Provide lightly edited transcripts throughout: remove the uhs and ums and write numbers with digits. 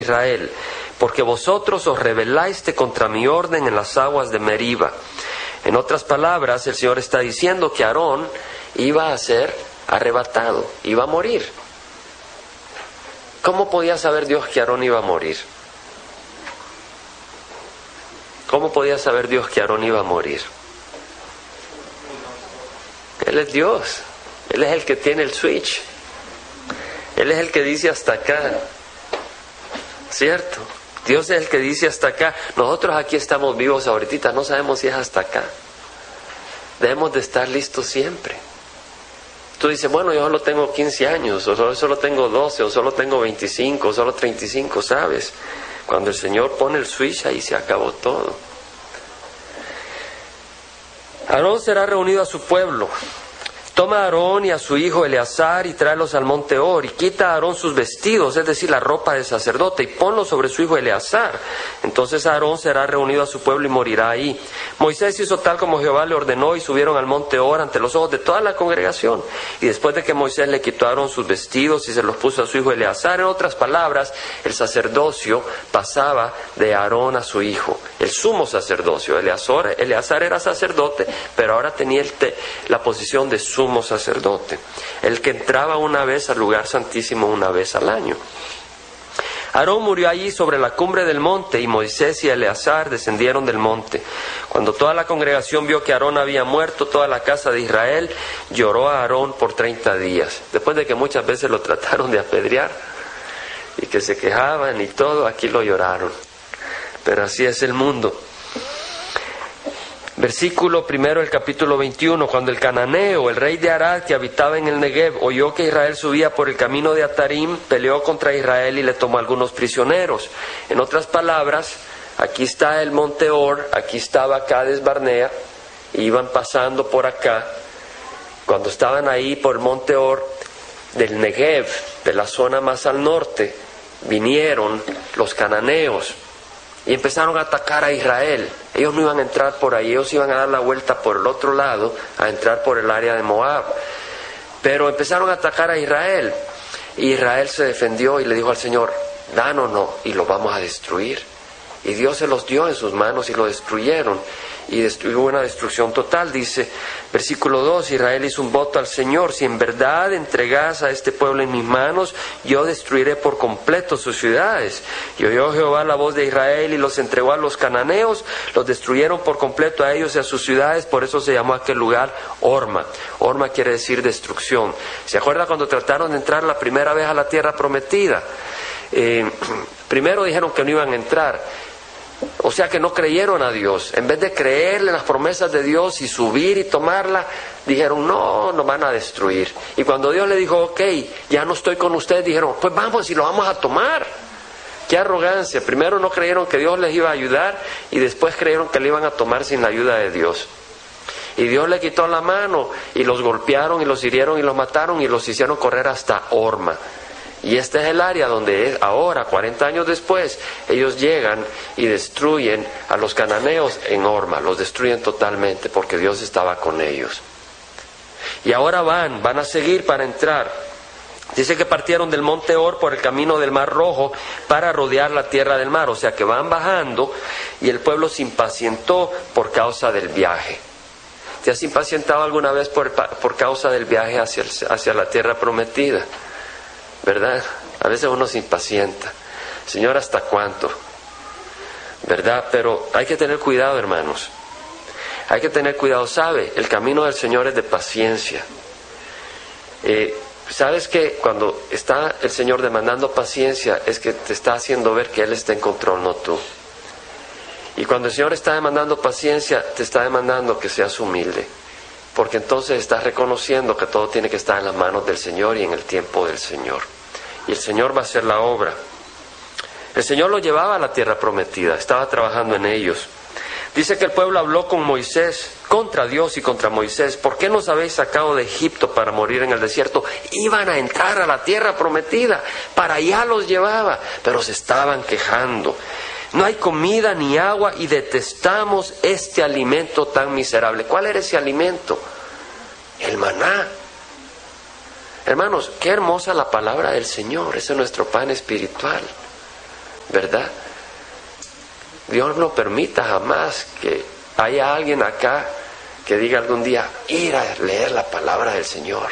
Israel, porque vosotros os rebelaste contra mi orden en las aguas de Meriba. En otras palabras, el Señor está diciendo que Aarón iba a ser arrebatado, iba a morir. ¿Cómo podía saber Dios que Aarón iba a morir? ¿Cómo podía saber Dios que Aarón iba a morir? Él es Dios, Él es el que tiene el switch, Él es el que dice hasta acá, ¿cierto? Dios es el que dice hasta acá. Nosotros aquí estamos vivos ahorita, no sabemos si es hasta acá. Debemos de estar listos siempre. Tú dices, bueno, yo solo tengo 15 años, o solo tengo 12, o solo tengo 25, o solo 35, ¿sabes? Cuando el Señor pone el switch, ahí se acabó todo. Aarón será reunido a su pueblo. Toma a Aarón y a su hijo Eleazar y tráelos al monte Hor, y quita a Aarón sus vestidos, es decir, la ropa de sacerdote, y ponlo sobre su hijo Eleazar. Entonces Aarón será reunido a su pueblo y morirá ahí. Moisés hizo tal como Jehová le ordenó, y subieron al monte Hor ante los ojos de toda la congregación. Y después de que Moisés le quitó a Aarón sus vestidos y se los puso a su hijo Eleazar, en otras palabras, el sacerdocio pasaba de Aarón a su hijo, el sumo sacerdocio. Eleazar era sacerdote, pero ahora tenía la posición de sumo sacerdote, el que entraba una vez al lugar santísimo una vez al año. Aarón murió allí sobre la cumbre del monte, y Moisés y Eleazar descendieron del monte. Cuando toda la congregación vio que Aarón había muerto, toda la casa de Israel lloró a Aarón por 30 días. Después de que muchas veces lo trataron de apedrear y que se quejaban y todo, aquí lo lloraron. Pero así es el mundo. Versículo 1 del capítulo 21. Cuando el cananeo, el rey de Arad, que habitaba en el Negev, oyó que Israel subía por el camino de Atarim, peleó contra Israel y le tomó algunos prisioneros. En otras palabras, aquí está el monte Hor, aquí estaba Cades Barnea, y iban pasando por acá. Cuando estaban ahí por el monte Hor del Negev, de la zona más al norte, vinieron los cananeos y empezaron a atacar a Israel. Ellos no iban a entrar por ahí, ellos iban a dar la vuelta por el otro lado, a entrar por el área de Moab. Pero empezaron a atacar a Israel, y Israel se defendió y le dijo al Señor, dánoslo y lo vamos a destruir. Y Dios se los dio en sus manos y lo destruyeron. Y hubo una destrucción total. Dice, versículo 2, Israel hizo un voto al Señor: si en verdad entregas a este pueblo en mis manos, yo destruiré por completo sus ciudades. Y oyó Jehová la voz de Israel y los entregó a los cananeos, los destruyeron por completo a ellos y a sus ciudades. Por eso se llamó aquel lugar Horma. Horma quiere decir destrucción. ¿Se acuerda cuando trataron de entrar la primera vez a la tierra prometida? Primero dijeron que no iban a entrar. O sea que no creyeron a Dios. En vez de creerle en las promesas de Dios y subir y tomarla, dijeron, no, nos van a destruir. Y cuando Dios le dijo, ok, ya no estoy con ustedes, dijeron, pues vamos y lo vamos a tomar. ¡Qué arrogancia! Primero no creyeron que Dios les iba a ayudar, y después creyeron que le iban a tomar sin la ayuda de Dios. Y Dios le quitó la mano, y los golpearon, y los hirieron, y los mataron, y los hicieron correr hasta Horma. Y este es el área donde ahora, 40 años después, ellos llegan y destruyen a los cananeos en Horma. Los destruyen totalmente porque Dios estaba con ellos. Y ahora van a seguir para entrar. Dice que partieron del monte Hor por el camino del Mar Rojo para rodear la tierra del mar. O sea que van bajando, y el pueblo se impacientó por causa del viaje. ¿Te has impacientado alguna vez por causa del viaje hacia la tierra prometida? ¿Verdad? A veces uno se impacienta. Señor, ¿hasta cuánto? ¿Verdad? Pero hay que tener cuidado, hermanos. Hay que tener cuidado. ¿Sabe? El camino del Señor es de paciencia. ¿Sabes que cuando está el Señor demandando paciencia, es que te está haciendo ver que Él está en control, no tú? Y cuando el Señor está demandando paciencia, te está demandando que seas humilde. Porque entonces estás reconociendo que todo tiene que estar en las manos del Señor y en el tiempo del Señor. Y el Señor va a hacer la obra. El Señor los llevaba a la tierra prometida, estaba trabajando en ellos. Dice que el pueblo habló con Moisés, contra Dios y contra Moisés. ¿Por qué nos habéis sacado de Egipto para morir en el desierto? Iban a entrar a la tierra prometida, para allá los llevaba, pero se estaban quejando. No hay comida ni agua y detestamos este alimento tan miserable. ¿Cuál era ese alimento? El maná. Hermanos, qué hermosa la palabra del Señor. Ese es nuestro pan espiritual. ¿verdad? Dios no permita jamás que haya alguien acá que diga algún día, ir a leer la palabra del Señor.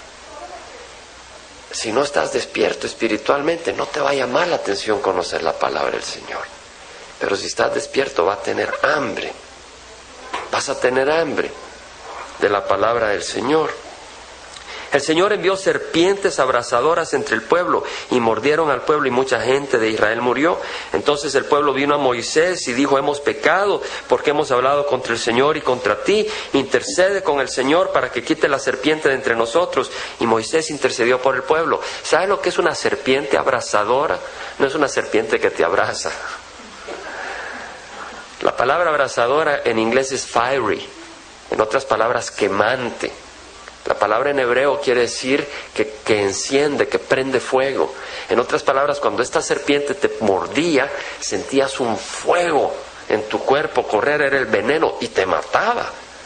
Si no estás despierto espiritualmente, no te va a llamar la atención conocer la palabra del Señor. Pero si estás despierto, vas a tener hambre. Vas a tener hambre de la palabra del Señor. El Señor envió serpientes abrasadoras entre el pueblo y mordieron al pueblo y mucha gente de Israel murió. Entonces el pueblo vino a Moisés y dijo, hemos pecado porque hemos hablado contra el Señor y contra ti. Intercede con el Señor para que quite la serpiente de entre nosotros. Y Moisés intercedió por el pueblo. ¿Sabes lo que es una serpiente abrasadora? No es una serpiente que te abraza. La palabra abrasadora en inglés es fiery. En otras palabras, quemante. La palabra en hebreo quiere decir que enciende, que prende fuego. En otras palabras, cuando esta serpiente te mordía, sentías un fuego en tu cuerpo correr, era el veneno y te mataba.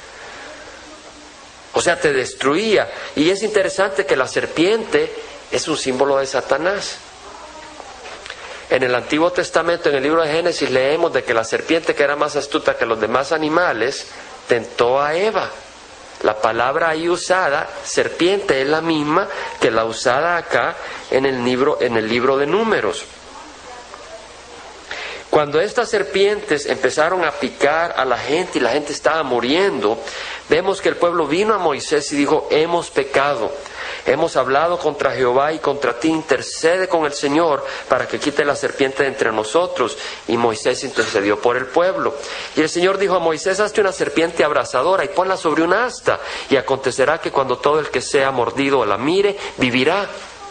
O sea, te destruía. Y es interesante que la serpiente es un símbolo de Satanás. En el Antiguo Testamento, en el libro de Génesis, leemos de que la serpiente, que era más astuta que los demás animales, tentó a Eva. La palabra ahí usada, serpiente, es la misma que la usada acá en el libro de Números. Cuando estas serpientes empezaron a picar a la gente y la gente estaba muriendo, vemos que el pueblo vino a Moisés y dijo, hemos pecado. Hemos hablado contra Jehová y contra ti, intercede con el Señor para que quite la serpiente de entre nosotros. Y Moisés intercedió por el pueblo. Y el Señor dijo a Moisés, hazte una serpiente abrasadora y ponla sobre un asta. Y acontecerá que cuando todo el que sea mordido o la mire, vivirá.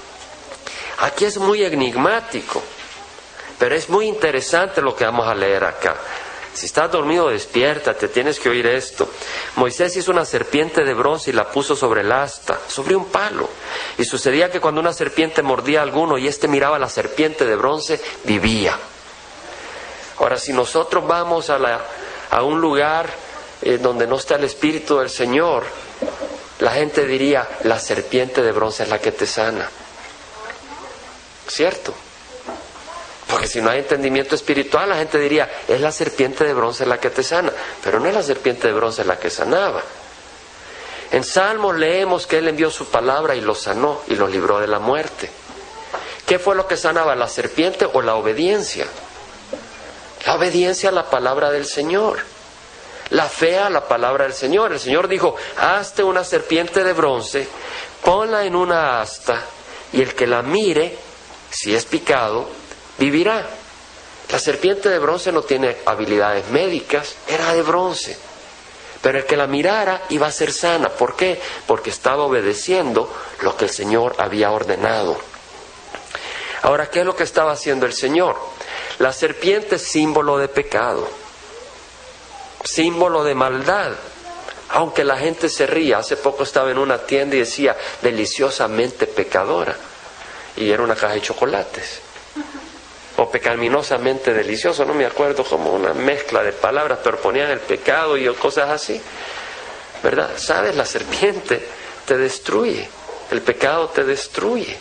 Aquí es muy enigmático, pero es muy interesante lo que vamos a leer acá. Si estás dormido, despiértate, tienes que oír esto. Moisés hizo una serpiente de bronce y la puso sobre el asta, sobre un palo. Y sucedía que cuando una serpiente mordía a alguno y éste miraba a la serpiente de bronce, vivía. Ahora, si nosotros vamos a un lugar donde no está el Espíritu del Señor, la gente diría, la serpiente de bronce es la que te sana. ¿Cierto? Porque si no hay entendimiento espiritual, la gente diría, es la serpiente de bronce la que te sana. Pero no es la serpiente de bronce la que sanaba. En Salmos leemos que Él envió su palabra y los sanó y los libró de la muerte. ¿Qué fue lo que sanaba, la serpiente o la obediencia? La obediencia a la palabra del Señor. La fe a la palabra del Señor. El Señor dijo, hazte una serpiente de bronce, ponla en una asta y el que la mire, si es picado, vivirá. La serpiente de bronce no tiene habilidades médicas, era de bronce. Pero el que la mirara iba a ser sana. ¿Por qué? Porque estaba obedeciendo lo que el Señor había ordenado. Ahora, ¿qué es lo que estaba haciendo el Señor? La serpiente es símbolo de pecado, símbolo de maldad. Aunque la gente se ría, hace poco estaba en una tienda y decía, deliciosamente pecadora. Y era una caja de chocolates. O pecaminosamente delicioso, no me acuerdo, como una mezcla de palabras, pero ponían el pecado y cosas así, ¿verdad? ¿Sabes? La serpiente te destruye, el pecado te destruye,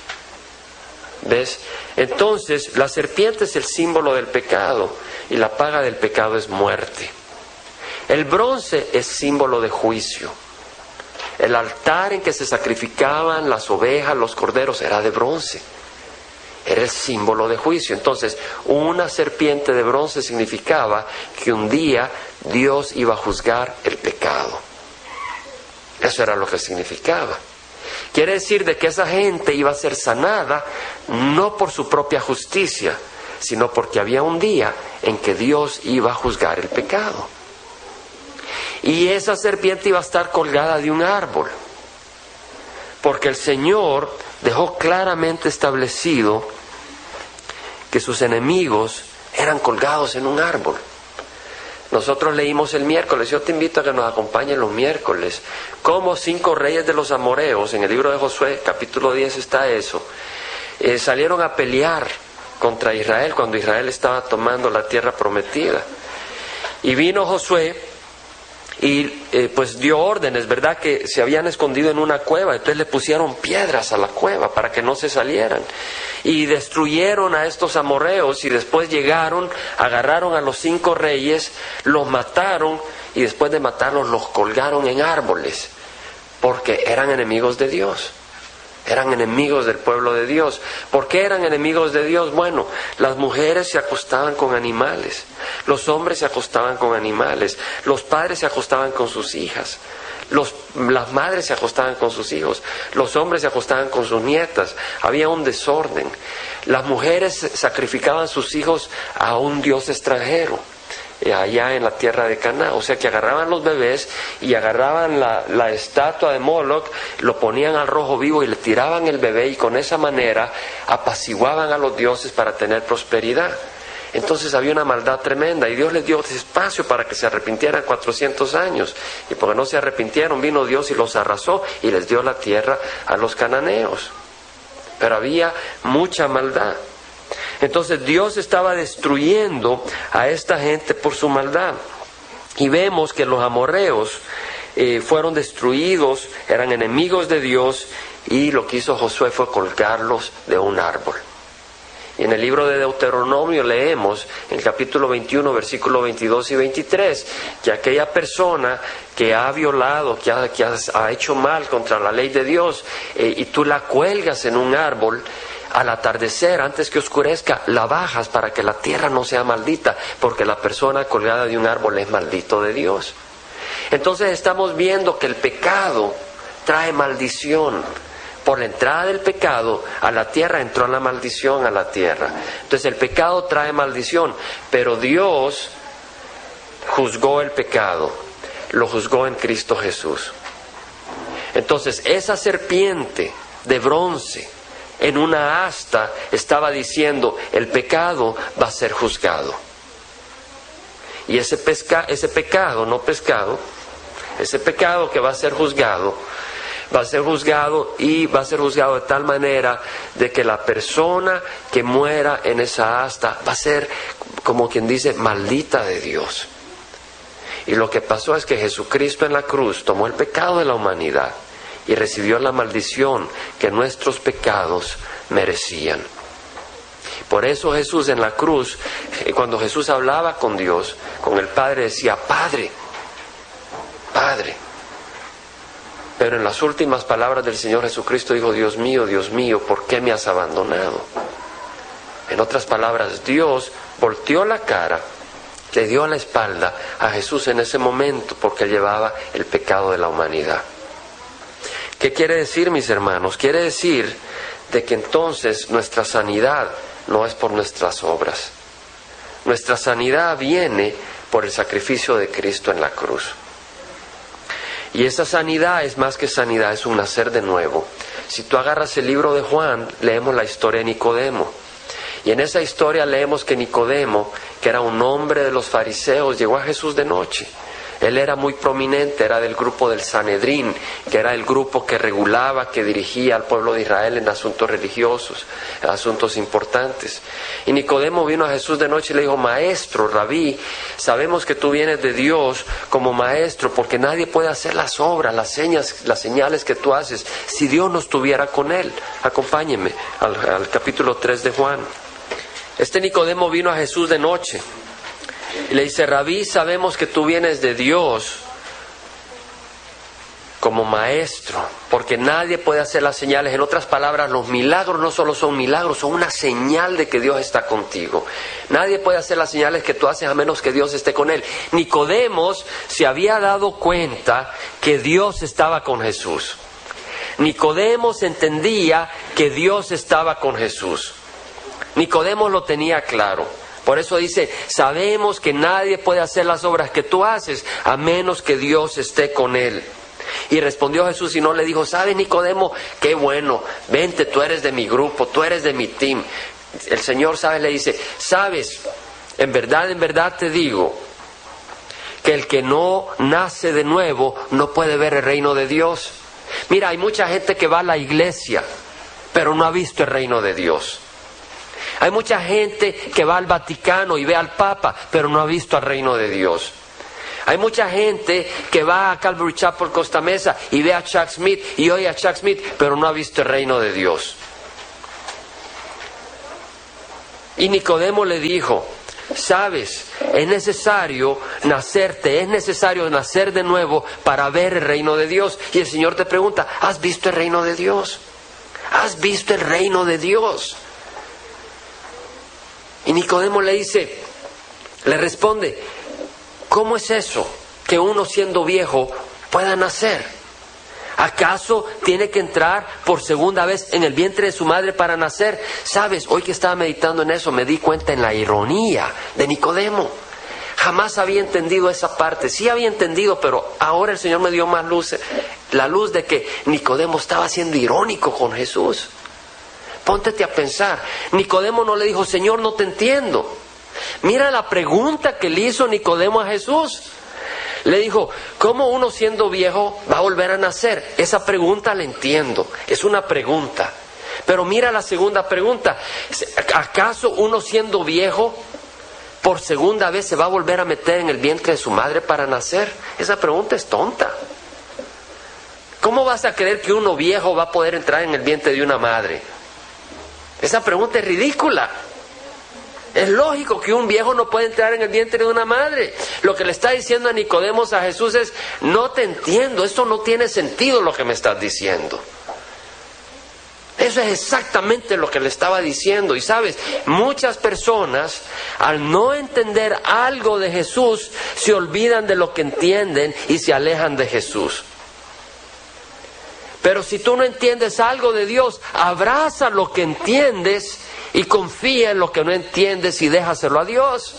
¿ves? Entonces, la serpiente es el símbolo del pecado y la paga del pecado es muerte. El bronce es símbolo de juicio. El altar en que se sacrificaban las ovejas, los corderos, era de bronce. Era el símbolo de juicio. Entonces, una serpiente de bronce significaba que un día Dios iba a juzgar el pecado. Eso era lo que significaba. Quiere decir de que esa gente iba a ser sanada no por su propia justicia, sino porque había un día en que Dios iba a juzgar el pecado. Y esa serpiente iba a estar colgada de un árbol, porque el Señor dejó claramente establecido que sus enemigos eran colgados en un árbol. Nosotros leímos el miércoles, yo te invito a que nos acompañen los miércoles, cómo 5 reyes de los amorreos, en el libro de Josué, capítulo 10 está eso, salieron a pelear contra Israel cuando Israel estaba tomando la tierra prometida. Y vino Josué y pues dio órdenes, ¿verdad? Que se habían escondido en una cueva, entonces le pusieron piedras a la cueva para que no se salieran. Y destruyeron a estos amorreos y después llegaron, agarraron a los 5 reyes, los mataron y después de matarlos los colgaron en árboles porque eran enemigos de Dios. Eran enemigos del pueblo de Dios. ¿Por qué eran enemigos de Dios? Bueno, las mujeres se acostaban con animales, los hombres se acostaban con animales, los padres se acostaban con sus hijas, las madres se acostaban con sus hijos, los hombres se acostaban con sus nietas. Había un desorden. Las mujeres sacrificaban sus hijos a un dios extranjero allá en la tierra de Canaán, o sea que agarraban los bebés y agarraban la estatua de Moloch, lo ponían al rojo vivo y le tiraban el bebé y con esa manera apaciguaban a los dioses para tener prosperidad. Entonces había una maldad tremenda y Dios les dio espacio para que se arrepintieran 400 años y porque no se arrepintieron vino Dios y los arrasó y les dio la tierra a los cananeos, pero había mucha maldad. Entonces Dios estaba destruyendo a esta gente por su maldad. Y vemos que los amorreos fueron destruidos, eran enemigos de Dios, y lo que hizo Josué fue colgarlos de un árbol. Y en el libro de Deuteronomio leemos, en el capítulo 21, versículos 22 y 23, que aquella persona que ha violado, que ha hecho mal contra la ley de Dios, y tú la cuelgas en un árbol, al atardecer, antes que oscurezca, la bajas para que la tierra no sea maldita, porque la persona colgada de un árbol es maldito de Dios. Entonces estamos viendo que el pecado trae maldición. Por la entrada del pecado a la tierra entró la maldición a la tierra. Entonces el pecado trae maldición, pero Dios juzgó el pecado, lo juzgó en Cristo Jesús. Entonces esa serpiente de bronce en una asta estaba diciendo, el pecado va a ser juzgado. Y ese pecado que va a ser juzgado y va a ser juzgado de tal manera de que la persona que muera en esa asta va a ser, como quien dice, maldita de Dios. Y lo que pasó es que Jesucristo en la cruz tomó el pecado de la humanidad y recibió la maldición que nuestros pecados merecían. Por eso Jesús en la cruz, cuando Jesús hablaba con Dios, con el Padre, decía, Padre, Padre. Pero en las últimas palabras del Señor Jesucristo dijo, Dios mío, ¿por qué me has abandonado? En otras palabras, Dios volteó la cara, le dio la espalda a Jesús en ese momento porque llevaba el pecado de la humanidad. ¿Qué quiere decir, mis hermanos? Quiere decir de que entonces nuestra sanidad no es por nuestras obras. Nuestra sanidad viene por el sacrificio de Cristo en la cruz. Y esa sanidad es más que sanidad, es un nacer de nuevo. Si tú agarras el libro de Juan, leemos la historia de Nicodemo. Y en esa historia leemos que Nicodemo, que era un hombre de los fariseos, llegó a Jesús de noche. Él era muy prominente, era del grupo del Sanedrín, que era el grupo que regulaba, que dirigía al pueblo de Israel en asuntos religiosos, asuntos importantes. Y Nicodemo vino a Jesús de noche y le dijo, Maestro, Rabí, sabemos que tú vienes de Dios como maestro, porque nadie puede hacer las obras, las señales que tú haces, si Dios no estuviera con él. Acompáñeme al capítulo 3 de Juan. Este Nicodemo vino a Jesús de noche y le dice, Rabí, sabemos que tú vienes de Dios como maestro, porque nadie puede hacer las señales. En otras palabras, los milagros no solo son milagros, son una señal de que Dios está contigo. Nadie puede hacer las señales que tú haces a menos que Dios esté con él. Nicodemos se había dado cuenta que Dios estaba con Jesús. Nicodemos entendía que Dios estaba con Jesús. Nicodemos lo tenía claro. Por eso dice, sabemos que nadie puede hacer las obras que tú haces a menos que Dios esté con él. Y respondió Jesús y no le dijo, ¿sabes, Nicodemo? Qué bueno, vente, tú eres de mi grupo, tú eres de mi team. El Señor, ¿sabes? Le dice, ¿sabes? En verdad te digo que el que no nace de nuevo no puede ver el reino de Dios. Mira, hay mucha gente que va a la iglesia, pero no ha visto el reino de Dios. Hay mucha gente que va al Vaticano y ve al Papa, pero no ha visto al reino de Dios. Hay mucha gente que va a Calvary Chapel Costa Mesa y ve a Chuck Smith y oye a Chuck Smith, pero no ha visto el reino de Dios. Y Nicodemo le dijo, sabes, es necesario nacer de nuevo para ver el reino de Dios. Y el Señor te pregunta, ¿has visto el reino de Dios? ¿Has visto el reino de Dios? Y Nicodemo le responde, ¿cómo es eso que uno siendo viejo pueda nacer? ¿Acaso tiene que entrar por segunda vez en el vientre de su madre para nacer? Sabes, hoy que estaba meditando en eso me di cuenta en la ironía de Nicodemo. Jamás había entendido esa parte. Sí había entendido, pero ahora el Señor me dio más luz. La luz de que Nicodemo estaba siendo irónico con Jesús. Póntete a pensar. Nicodemo no le dijo, Señor, no te entiendo. Mira la pregunta que le hizo Nicodemo a Jesús. Le dijo, ¿cómo uno siendo viejo va a volver a nacer? Esa pregunta la entiendo, es una pregunta. Pero mira la segunda pregunta, ¿acaso uno siendo viejo por segunda vez se va a volver a meter en el vientre de su madre para nacer? Esa pregunta es tonta. ¿Cómo vas a creer que uno viejo va a poder entrar en el vientre de una madre? Esa pregunta es ridícula. Es lógico que un viejo no puede entrar en el vientre de una madre. Lo que le está diciendo a Nicodemo a Jesús es, no te entiendo, esto no tiene sentido lo que me estás diciendo. Eso es exactamente lo que le estaba diciendo. Y sabes, muchas personas al no entender algo de Jesús se olvidan de lo que entienden y se alejan de Jesús. Pero si tú no entiendes algo de Dios, abraza lo que entiendes y confía en lo que no entiendes y déjaselo a Dios.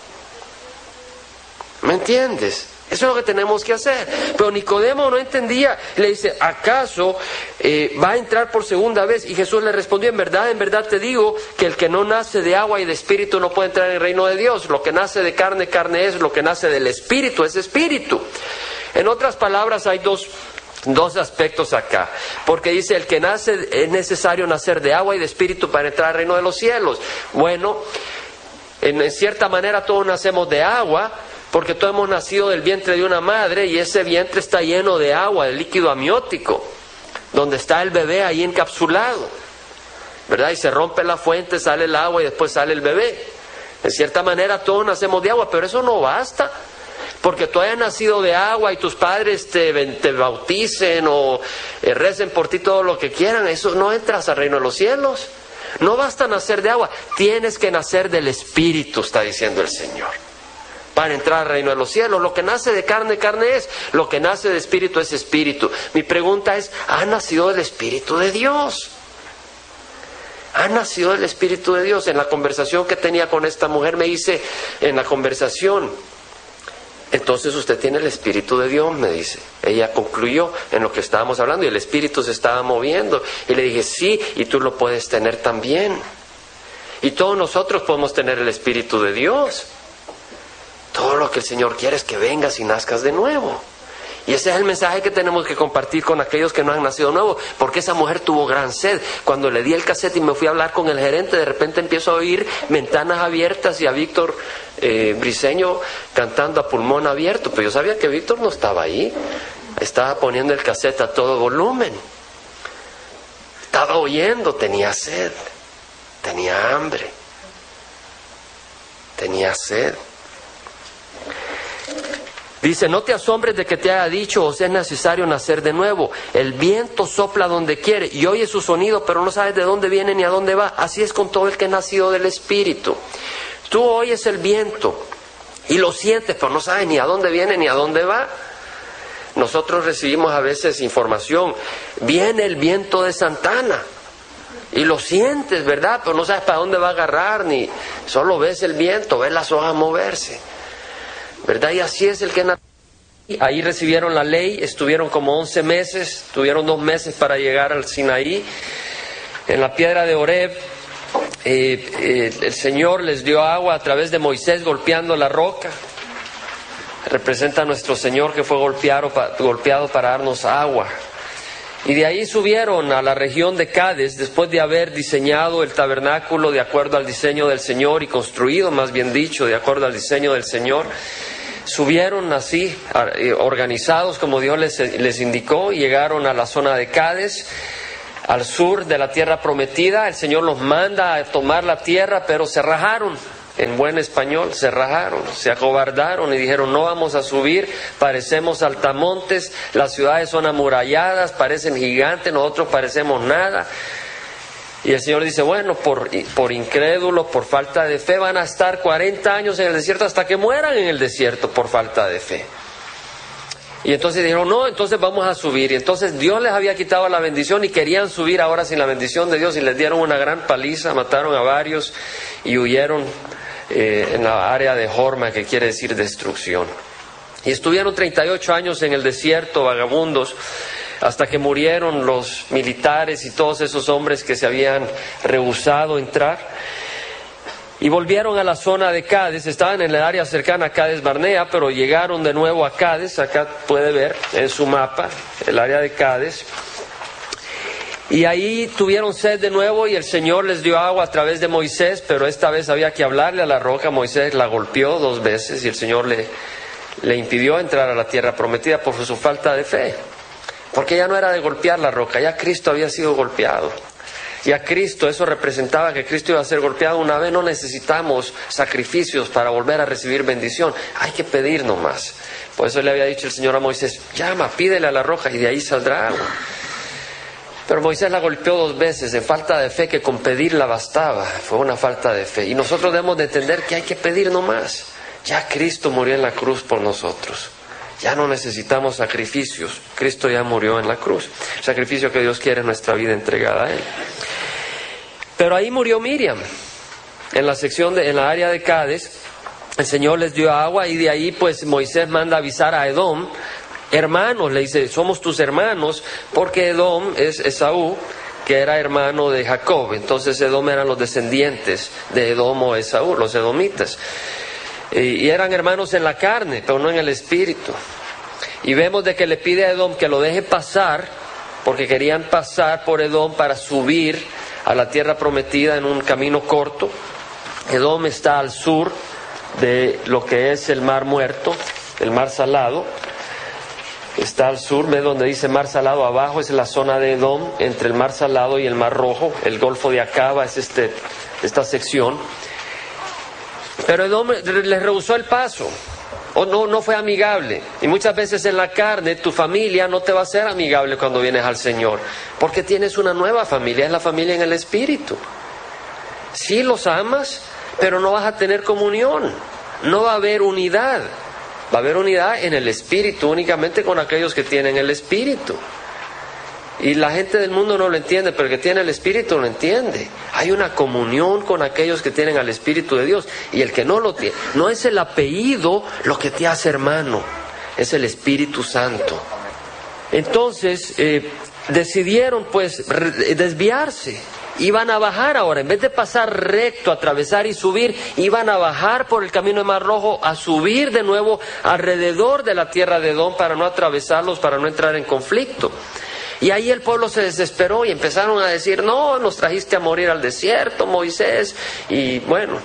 ¿Me entiendes? Eso es lo que tenemos que hacer. Pero Nicodemo no entendía. Le dice, ¿acaso va a entrar por segunda vez? Y Jesús le respondió, en verdad te digo que el que no nace de agua y de espíritu no puede entrar en el reino de Dios. Lo que nace de carne, carne es. Lo que nace del espíritu es espíritu. En otras palabras, hay dos aspectos acá, porque dice el que nace, es necesario nacer de agua y de espíritu para entrar al reino de los cielos. Bueno, en cierta manera todos nacemos de agua, porque todos hemos nacido del vientre de una madre y ese vientre está lleno de agua, de líquido amniótico, donde está el bebé ahí encapsulado, ¿verdad? Y se rompe la fuente, sale el agua y después sale el bebé. En cierta manera todos nacemos de agua, pero eso no basta. Porque tú hayas nacido de agua y tus padres te bauticen o recen por ti todo lo que quieran, eso no entras al reino de los cielos. No basta nacer de agua, tienes que nacer del Espíritu, está diciendo el Señor, para entrar al reino de los cielos. Lo que nace de carne, carne es. Lo que nace de espíritu es espíritu. Mi pregunta es, ¿has nacido del Espíritu de Dios? ¿Ha nacido del Espíritu de Dios? En la conversación que tenía con esta mujer me dice, en la conversación, entonces usted tiene el Espíritu de Dios, me dice. Ella concluyó en lo que estábamos hablando y el Espíritu se estaba moviendo. Y le dije, sí, y tú lo puedes tener también. Y todos nosotros podemos tener el Espíritu de Dios. Todo lo que el Señor quiere es que vengas y nazcas de nuevo. Y ese es el mensaje que tenemos que compartir con aquellos que no han nacido nuevo, porque esa mujer tuvo gran sed. Cuando le di el cassette y me fui a hablar con el gerente, de repente empiezo a oír ventanas abiertas y a Víctor Briseño cantando a pulmón abierto. Pero yo sabía que Víctor no estaba ahí, estaba poniendo el cassette a todo volumen. Estaba oyendo, tenía sed, tenía hambre, tenía sed. Dice, no te asombres de que te haya dicho, os es necesario nacer de nuevo. El viento sopla donde quiere y oye su sonido, pero no sabes de dónde viene ni a dónde va. Así es con todo el que ha nacido del Espíritu. Tú oyes el viento y lo sientes, pero no sabes ni a dónde viene ni a dónde va. Nosotros recibimos a veces información, viene el viento de Santana. Y lo sientes, ¿verdad? Pero no sabes para dónde va a agarrar, ni solo ves el viento, ves las hojas moverse, ¿verdad? Y así es el que nació. Ahí recibieron la ley, estuvieron como 11 meses, tuvieron 2 meses para llegar al Sinaí. En la piedra de Horeb, el Señor les dio agua a través de Moisés golpeando la roca. Representa a nuestro Señor que fue golpeado para darnos agua. Y de ahí subieron a la región de Cádiz, después de haber diseñado el tabernáculo de acuerdo al diseño del Señor y construido, más bien dicho, de acuerdo al diseño del Señor. subieron así, organizados como Dios les indicó, y llegaron a la zona de Cades, al sur de la tierra prometida. El Señor los manda a tomar la tierra, pero se rajaron. En buen español, se rajaron, se acobardaron y dijeron: no vamos a subir, parecemos altamontes, las ciudades son amuralladas, parecen gigantes, nosotros parecemos nada. Y el Señor dice: bueno, por incrédulos, por falta de fe, van a estar 40 años en el desierto hasta que mueran en el desierto por falta de fe. Y entonces dijeron: no, entonces vamos a subir. Y entonces Dios les había quitado la bendición y querían subir ahora sin la bendición de Dios, y les dieron una gran paliza, mataron a varios y huyeron en la área de Jorma, que quiere decir destrucción. Y estuvieron 38 años en el desierto, vagabundos, hasta que murieron los militares y todos esos hombres que se habían rehusado entrar. Y volvieron a la zona de Cades. Estaban en el área cercana a Cades Barnea, pero llegaron de nuevo a Cades. Acá puede ver en su mapa el área de Cades. Y ahí tuvieron sed de nuevo, y el Señor les dio agua a través de Moisés, pero esta vez había que hablarle a la roca. Moisés la golpeó 2 veces y el Señor le impidió entrar a la tierra prometida por su falta de fe. Porque ya no era de golpear la roca, ya Cristo había sido golpeado. Y a Cristo, eso representaba que Cristo iba a ser golpeado una vez. No necesitamos sacrificios para volver a recibir bendición, hay que pedir nomás. Por eso le había dicho el Señor a Moisés: llama, pídele a la roca y de ahí saldrá agua. Pero Moisés la golpeó 2 veces en falta de fe, que con pedirla bastaba. Fue una falta de fe. Y nosotros debemos de entender que hay que pedir nomás. Ya Cristo murió en la cruz por nosotros. Ya no necesitamos sacrificios. Cristo ya murió en la cruz. El sacrificio que Dios quiere es nuestra vida entregada a Él. Pero ahí murió Miriam, en la área de Cades. El Señor les dio agua, y de ahí pues Moisés manda avisar a Edom. Hermanos, le dice: somos tus hermanos, porque Edom es Esaú, que era hermano de Jacob. Entonces Edom eran los descendientes de Edom o Esaú, los edomitas. Y eran hermanos en la carne, pero no en el espíritu. Y vemos de que le pide a Edom que lo deje pasar, porque querían pasar por Edom para subir a la tierra prometida en un camino corto. Edom está al sur de lo que es el Mar Muerto, el Mar Salado. Está al sur, ve donde dice Mar Salado, abajo es la zona de Edom, entre el Mar Salado y el Mar Rojo. El Golfo de Acaba es esta sección. Pero Edom les rehusó el paso, o no fue amigable. Y muchas veces en la carne tu familia no te va a ser amigable cuando vienes al Señor, porque tienes una nueva familia, es la familia en el Espíritu. Sí los amas, pero no vas a tener comunión, no va a haber unidad. Va a haber unidad en el Espíritu únicamente con aquellos que tienen el Espíritu. Y la gente del mundo no lo entiende, pero el que tiene el Espíritu lo entiende. Hay una comunión con aquellos que tienen al Espíritu de Dios. Y el que no lo tiene, no es el apellido lo que te hace hermano, es el Espíritu Santo. Entonces decidieron pues desviarse. Iban a bajar ahora, en vez de pasar recto, atravesar y subir, iban a bajar por el camino de Mar Rojo, a subir de nuevo alrededor de la tierra de Edom para no atravesarlos, para no entrar en conflicto. Y ahí el pueblo se desesperó y empezaron a decir: no, nos trajiste a morir al desierto, Moisés. Y bueno,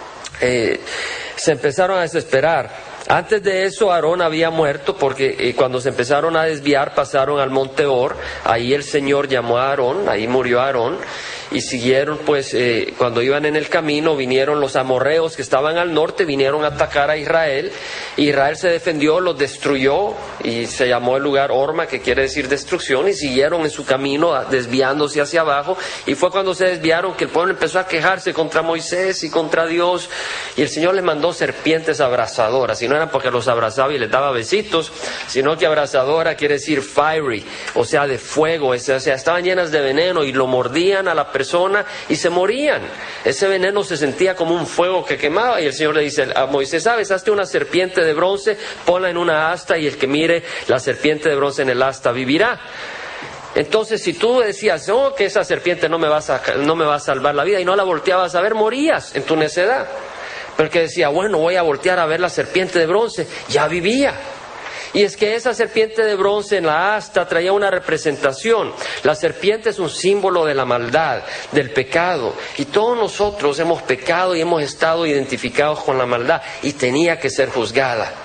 se empezaron a desesperar. Antes de eso Aarón había muerto, porque cuando se empezaron a desviar pasaron al monte Hor. Ahí el Señor llamó a Aarón, ahí murió Aarón. Y siguieron pues, cuando iban en el camino, vinieron los amorreos que estaban al norte, vinieron a atacar a Israel. Israel se defendió, los destruyó, y se llamó el lugar Horma, que quiere decir destrucción, y siguieron en su camino desviándose hacia abajo. Y fue cuando se desviaron que el pueblo empezó a quejarse contra Moisés y contra Dios, y el Señor les mandó serpientes abrasadoras. Y no eran porque los abrazaba y les daba besitos, sino que abrazadora quiere decir fiery, o sea, de fuego, o sea, estaban llenas de veneno y lo mordían a la persona y se morían. Ese veneno se sentía como un fuego que quemaba, y el Señor le dice a Moisés: ¿sabes? Hazte una serpiente de bronce, ponla en una asta, y el que mire la serpiente de bronce en el asta vivirá. Entonces, si tú decías: oh, que esa serpiente no me va a salvar la vida, y no la volteabas a ver, morías en tu necedad. Pero el que decía: bueno, voy a voltear a ver la serpiente de bronce, ya vivía. Y es que esa serpiente de bronce en la asta traía una representación. La serpiente es un símbolo de la maldad, del pecado. Y todos nosotros hemos pecado y hemos estado identificados con la maldad, y tenía que ser juzgada.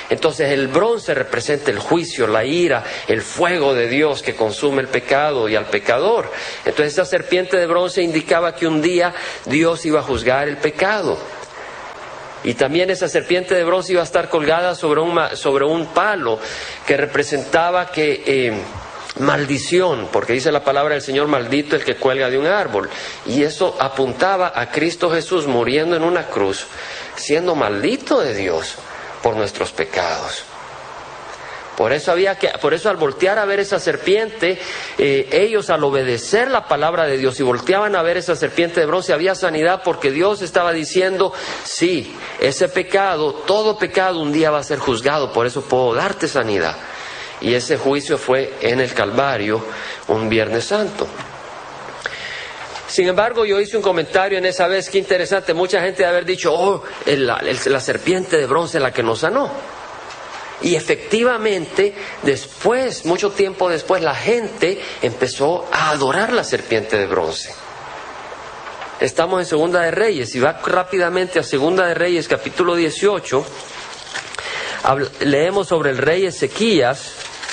Entonces el bronce representa el juicio, la ira, el fuego de Dios que consume el pecado y al pecador. Entonces esta serpiente de bronce indicaba que un día Dios iba a juzgar el pecado. Y también esa serpiente de bronce iba a estar colgada sobre un palo que representaba maldición, porque dice la palabra del Señor, maldito el que cuelga de un árbol. Y eso apuntaba a Cristo Jesús muriendo en una cruz, siendo maldito de Dios por nuestros pecados. Por eso al voltear a ver esa serpiente, ellos al obedecer la palabra de Dios y volteaban a ver esa serpiente de bronce, había sanidad, porque Dios estaba diciendo, sí, ese pecado, todo pecado un día va a ser juzgado, por eso puedo darte sanidad. Y ese juicio fue en el Calvario, un Viernes Santo. Sin embargo, yo hice un comentario en esa vez, qué interesante, mucha gente debe haber dicho, la serpiente de bronce la que nos sanó. Y efectivamente, después, mucho tiempo después, la gente empezó a adorar la serpiente de bronce. Estamos en Segunda de Reyes, y va rápidamente a Segunda de Reyes, capítulo 18. Leemos sobre el rey Ezequías,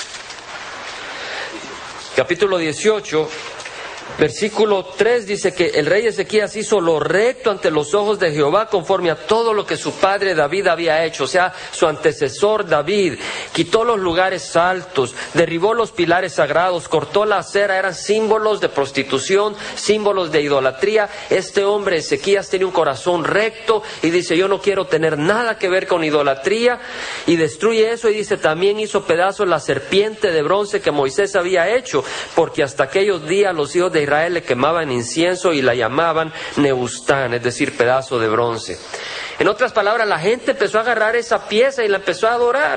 capítulo 18. Versículo 3 dice que el rey Ezequías hizo lo recto ante los ojos de Jehová, conforme a todo lo que su padre David había hecho. O sea, su antecesor David quitó los lugares altos, derribó los pilares sagrados, cortó la acera, eran símbolos de prostitución, símbolos de idolatría. Este hombre Ezequías tiene un corazón recto y dice, yo no quiero tener nada que ver con idolatría, y destruye eso. Y dice, también hizo pedazos la serpiente de bronce que Moisés había hecho, porque hasta aquellos días los hijos de Israel le quemaban incienso y la llamaban Nebustán, es decir, pedazo de bronce. En otras palabras, la gente empezó a agarrar esa pieza y la empezó a adorar.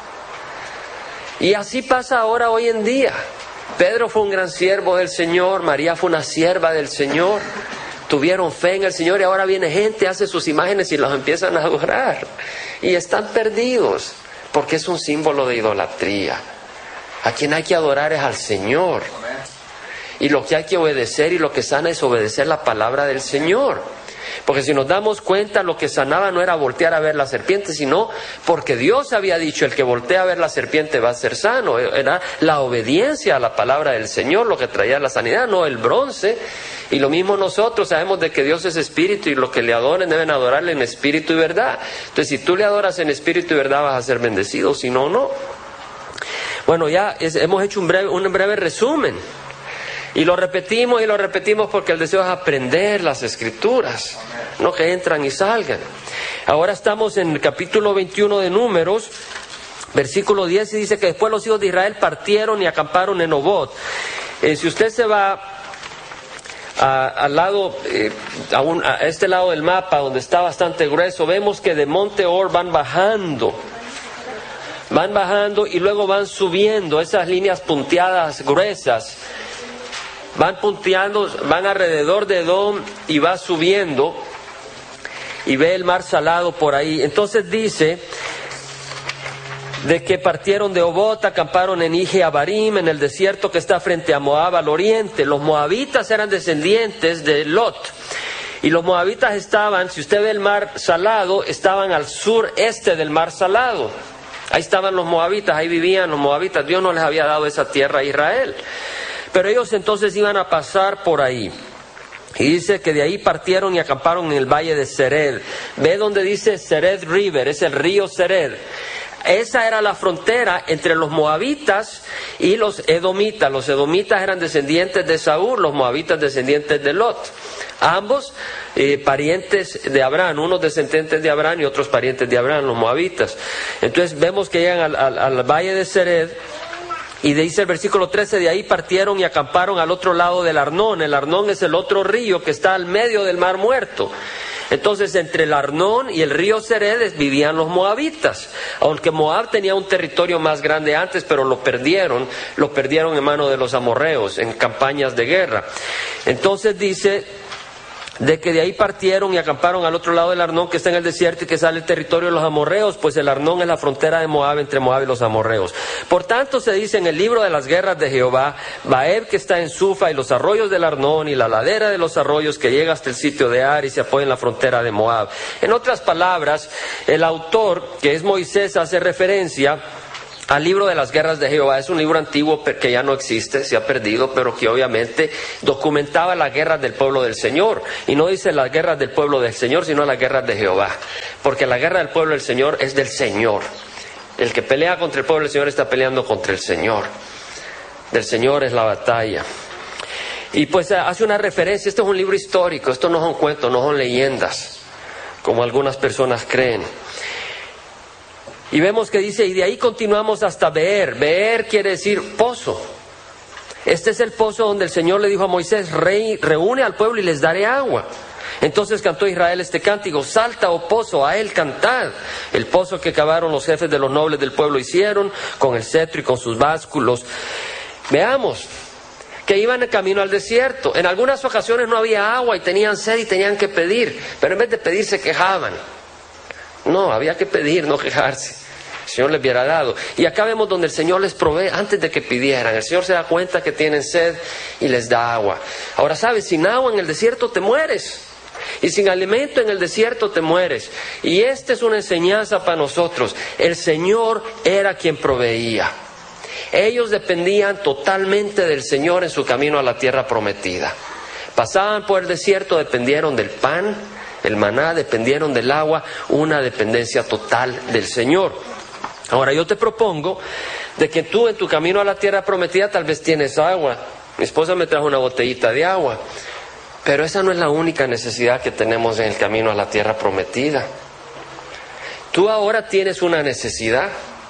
Y así pasa ahora hoy en día. Pedro fue un gran siervo del Señor, María fue una sierva del Señor, tuvieron fe en el Señor, y ahora viene gente, hace sus imágenes y los empiezan a adorar. Y están perdidos, porque es un símbolo de idolatría. A quien hay que adorar es al Señor. Y lo que hay que obedecer y lo que sana es obedecer la palabra del Señor. Porque si nos damos cuenta, lo que sanaba no era voltear a ver la serpiente, sino porque Dios había dicho, el que voltea a ver la serpiente va a ser sano. Era la obediencia a la palabra del Señor lo que traía la sanidad, no el bronce. Y lo mismo nosotros sabemos de que Dios es espíritu, y los que le adoren deben adorarle en espíritu y verdad. Entonces, si tú le adoras en espíritu y verdad, vas a ser bendecido, si no, no. Bueno, ya hemos hecho un breve resumen. Y lo repetimos porque el deseo es aprender las Escrituras, no que entran y salgan. Ahora estamos en el capítulo 21 de Números, versículo 10, y dice que después los hijos de Israel partieron y acamparon en Obot. Si usted se va al lado, a este lado del mapa, donde está bastante grueso, vemos que de Monte Or van bajando y luego van subiendo esas líneas punteadas gruesas. Van punteando, van alrededor de Edom y va subiendo y ve el mar salado por ahí. Entonces dice de que partieron de Obot, acamparon en Ije Abarim, en el desierto que está frente a Moab al oriente. Los moabitas eran descendientes de Lot. Y los moabitas estaban, si usted ve el mar salado, estaban al sureste del mar salado. Ahí estaban los moabitas, ahí vivían los moabitas. Dios no les había dado esa tierra a Israel. Pero ellos entonces iban a pasar por ahí. Y dice que de ahí partieron y acamparon en el valle de Sered. Ve donde dice Sered River, es el río Sered. Esa era la frontera entre los moabitas y los edomitas. Los edomitas eran descendientes de Saúl, los moabitas descendientes de Lot. Ambos parientes de Abraham, unos descendientes de Abraham y otros parientes de Abraham, los moabitas. Entonces vemos que llegan al valle de Sered. Y dice el versículo 13, de ahí partieron y acamparon al otro lado del Arnón. El Arnón es el otro río que está al medio del Mar Muerto. Entonces, entre el Arnón y el río Sered vivían los moabitas. Aunque Moab tenía un territorio más grande antes, pero lo perdieron en manos de los amorreos, en campañas de guerra. Entonces dice de que de ahí partieron y acamparon al otro lado del Arnón, que está en el desierto y que sale el territorio de los amorreos, pues el Arnón es la frontera de Moab, entre Moab y los amorreos. Por tanto se dice en el libro de las guerras de Jehová, Baeb que está en Sufa y los arroyos del Arnón y la ladera de los arroyos que llega hasta el sitio de Ar y se apoya en la frontera de Moab. En otras palabras, el autor, que es Moisés, hace referencia al libro de las guerras de Jehová. Es un libro antiguo que ya no existe, se ha perdido, pero que obviamente documentaba las guerras del pueblo del Señor. Y no dice las guerras del pueblo del Señor, sino las guerras de Jehová. Porque la guerra del pueblo del Señor es del Señor. El que pelea contra el pueblo del Señor está peleando contra el Señor. Del Señor es la batalla. Y pues hace una referencia, esto es un libro histórico, esto no son cuentos, no son leyendas, como algunas personas creen. Y vemos que dice, y de ahí continuamos hasta Beer. Beer quiere decir pozo. Este es el pozo donde el Señor le dijo a Moisés, reúne al pueblo y les daré agua. Entonces cantó Israel este cántico, salta, oh pozo, a él cantad. El pozo que cavaron los jefes de los nobles del pueblo hicieron, con el cetro y con sus básculos. Veamos que iban en camino al desierto. En algunas ocasiones no había agua y tenían sed y tenían que pedir, pero en vez de pedir se quejaban. No, había que pedir, no quejarse. El Señor les hubiera dado. Y acá vemos donde el Señor les provee antes de que pidieran. El Señor se da cuenta que tienen sed y les da agua. Ahora sabes, sin agua en el desierto te mueres. Y sin alimento en el desierto te mueres. Y esta es una enseñanza para nosotros. El Señor era quien proveía. Ellos dependían totalmente del Señor en su camino a la tierra prometida. Pasaban por el desierto, dependieron del pan, el maná, dependieron del agua, una dependencia total del Señor. Ahora yo te propongo de que tú en tu camino a la tierra prometida tal vez tienes agua. Mi esposa me trajo una botellita de agua, pero esa no es la única necesidad que tenemos en el camino a la tierra prometida. Tú ahora tienes una necesidad.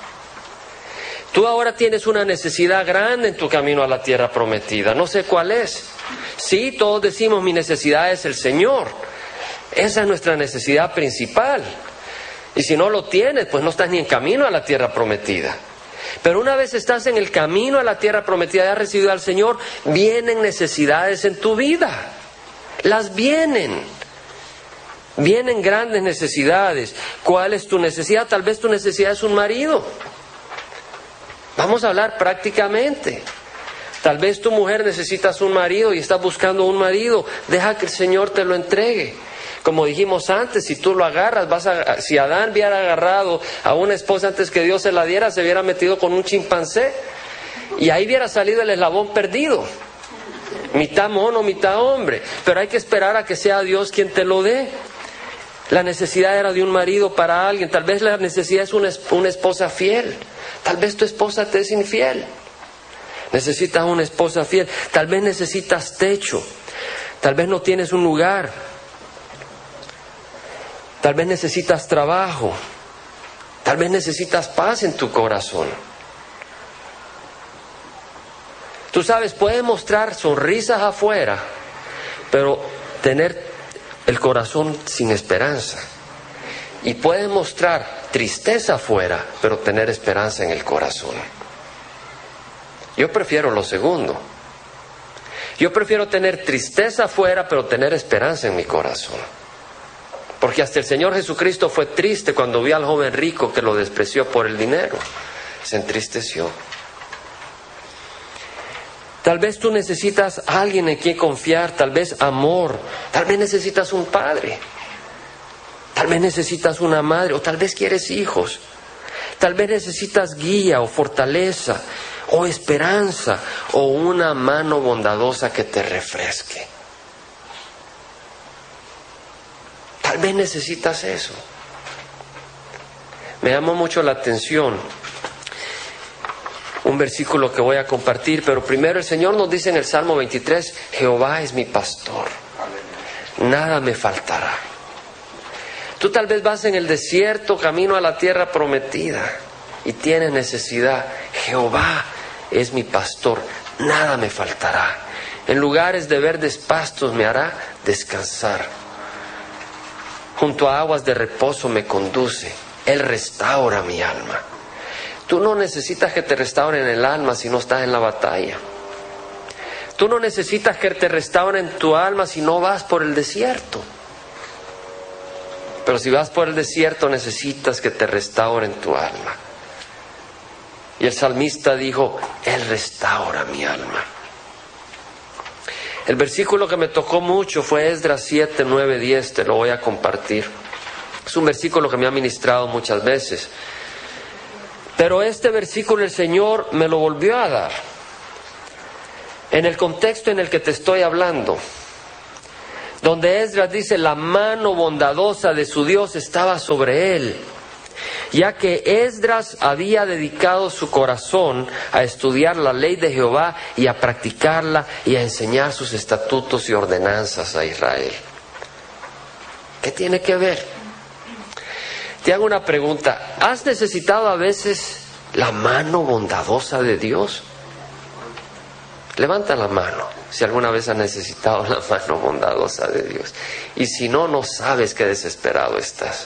Tú ahora tienes una necesidad grande en tu camino a la tierra prometida. No sé cuál es. Sí, todos decimos mi necesidad es el Señor. Esa es nuestra necesidad principal. Y si no lo tienes, pues no estás ni en camino a la tierra prometida. Pero una vez estás en el camino a la tierra prometida y has recibido al Señor, vienen necesidades en tu vida. Las vienen. Vienen grandes necesidades. ¿Cuál es tu necesidad? Tal vez tu necesidad es un marido. Vamos a hablar prácticamente. Tal vez tu mujer necesitas un marido y estás buscando un marido. Deja que el Señor te lo entregue. Como dijimos antes, si tú lo agarras, si Adán hubiera agarrado a una esposa antes que Dios se la diera, se hubiera metido con un chimpancé y ahí hubiera salido el eslabón perdido. Mitad mono, mitad hombre. Pero hay que esperar a que sea Dios quien te lo dé. La necesidad era de un marido para alguien. Tal vez la necesidad es una esposa fiel. Tal vez tu esposa te es infiel. Necesitas una esposa fiel. Tal vez necesitas techo. Tal vez no tienes un lugar. Tal vez necesitas trabajo. Tal vez necesitas paz en tu corazón. Tú sabes, puedes mostrar sonrisas afuera, pero tener el corazón sin esperanza. Y puedes mostrar tristeza afuera, pero tener esperanza en el corazón. Yo prefiero lo segundo. Yo prefiero tener tristeza afuera, pero tener esperanza en mi corazón. Porque hasta el Señor Jesucristo fue triste cuando vio al joven rico que lo despreció por el dinero. Se entristeció. Tal vez tú necesitas a alguien en quien confiar, tal vez amor, tal vez necesitas un padre, tal vez necesitas una madre, o tal vez quieres hijos, tal vez necesitas guía o fortaleza, o esperanza, o una mano bondadosa que te refresque. Tal vez necesitas eso. Me llama mucho la atención un versículo que voy a compartir, pero primero el Señor nos dice en el Salmo 23, Jehová es mi pastor, nada me faltará. Tú tal vez vas en el desierto camino a la tierra prometida y tienes necesidad. Jehová es mi pastor, nada me faltará. En lugares de verdes pastos me hará descansar. Junto a aguas de reposo me conduce. Él restaura mi alma. Tú no necesitas que te restauren el alma si no estás en la batalla. Tú no necesitas que te restauren tu alma si no vas por el desierto. Pero si vas por el desierto necesitas que te restauren tu alma. Y el salmista dijo, Él restaura mi alma. El versículo que me tocó mucho fue Esdras 7, 9, 10, te lo voy a compartir. Es un versículo que me ha ministrado muchas veces. Pero este versículo el Señor me lo volvió a dar. En el contexto en el que te estoy hablando. Donde Esdras dice, la mano bondadosa de su Dios estaba sobre él. Ya que Esdras había dedicado su corazón a estudiar la ley de Jehová y a practicarla y a enseñar sus estatutos y ordenanzas a Israel. ¿Qué tiene que ver? Te hago una pregunta. ¿Has necesitado a veces la mano bondadosa de Dios? Levanta la mano si alguna vez has necesitado la mano bondadosa de Dios. Y si no, no sabes qué desesperado estás.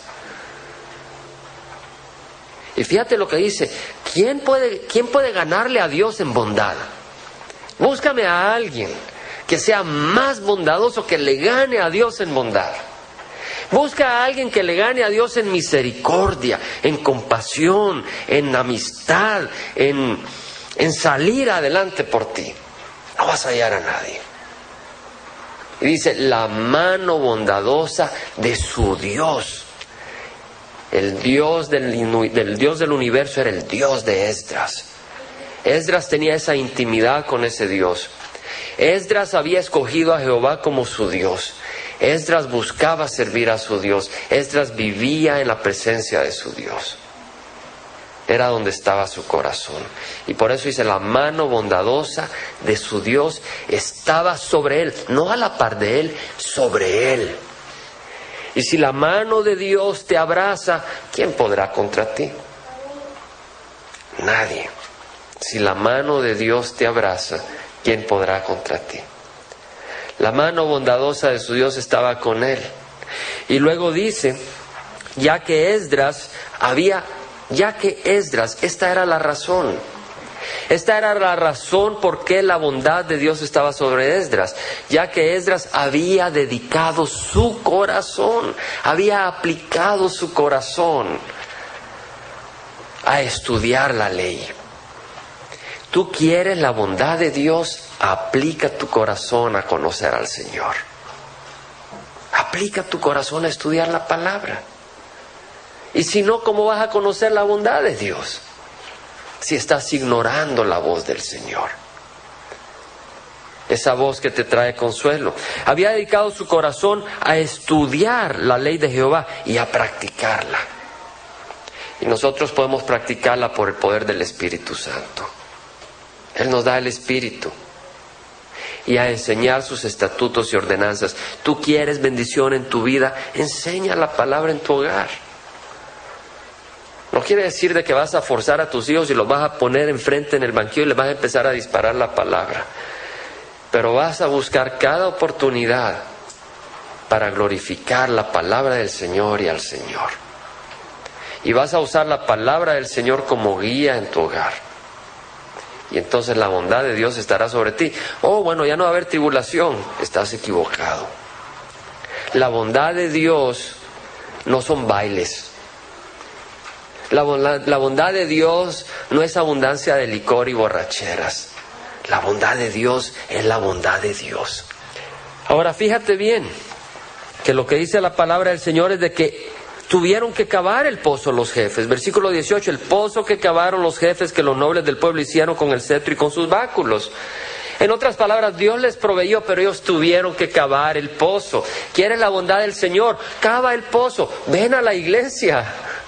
Y fíjate lo que dice, ¿quién puede ganarle a Dios en bondad? Búscame a alguien que sea más bondadoso, que le gane a Dios en bondad. Busca a alguien que le gane a Dios en misericordia, en compasión, en amistad, en salir adelante por ti. No vas a hallar a nadie. Y dice, la mano bondadosa de su Dios. El Dios del universo era el Dios de Esdras. Esdras tenía esa intimidad con ese Dios. Esdras había escogido a Jehová como su Dios. Esdras buscaba servir a su Dios. Esdras vivía en la presencia de su Dios. Era donde estaba su corazón. Y por eso dice, la mano bondadosa de su Dios estaba sobre él. No a la par de él, sobre él. Y si la mano de Dios te abraza, ¿quién podrá contra ti? Nadie. Si la mano de Dios te abraza, ¿quién podrá contra ti? La mano bondadosa de su Dios estaba con él. Y luego dice, ya que Esdras, esta era la razón. Esta era la razón por qué la bondad de Dios estaba sobre Esdras, ya que Esdras había dedicado su corazón, había aplicado su corazón a estudiar la ley. ¿Tú quieres la bondad de Dios? Aplica tu corazón a conocer al Señor. Aplica tu corazón a estudiar la palabra. Y si no, ¿cómo vas a conocer la bondad de Dios? Si estás ignorando la voz del Señor. Esa voz que te trae consuelo. Había dedicado su corazón a estudiar la ley de Jehová y a practicarla. Y nosotros podemos practicarla por el poder del Espíritu Santo. Él nos da el Espíritu. Y a enseñar sus estatutos y ordenanzas. Tú quieres bendición en tu vida, enseña la palabra en tu hogar. No quiere decir de que vas a forzar a tus hijos y los vas a poner enfrente en el banquillo y les vas a empezar a disparar la palabra. Pero vas a buscar cada oportunidad para glorificar la palabra del Señor y al Señor. Y vas a usar la palabra del Señor como guía en tu hogar. Y entonces la bondad de Dios estará sobre ti. Oh, bueno, ya no va a haber tribulación. Estás equivocado. La bondad de Dios no son bailes. La bondad de Dios no es abundancia de licor y borracheras. La bondad de Dios es la bondad de Dios. Ahora fíjate bien que lo que dice la palabra del Señor es de que tuvieron que cavar el pozo los jefes. Versículo 18, el pozo que cavaron los jefes que los nobles del pueblo hicieron con el cetro y con sus báculos. En otras palabras, Dios les proveyó, pero ellos tuvieron que cavar el pozo. ¿Quieres la bondad del Señor? Cava el pozo. Ven a la iglesia.